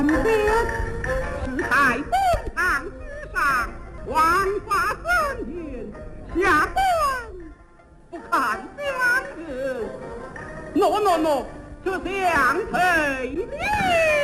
是在东堂之上，王法森云，下官不看相人。喏，这相陪礼。